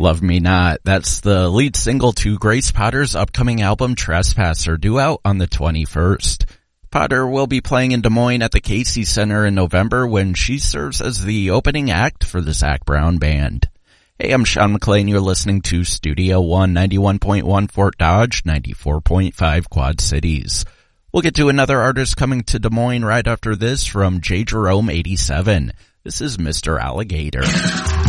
Love Me Not. That's the lead single to Grace Potter's upcoming album Trespasser, due out on the 21st. Potter will be playing in Des Moines at the Casey Center in November when she serves as the opening act for the Zac Brown Band. Hey, I'm Sean McLean. You're listening to Studio One, 91.1 Fort Dodge, 94.5 Quad Cities. We'll get to another artist coming to Des Moines right after this from J. Jerome 87. This is Mr. Alligator.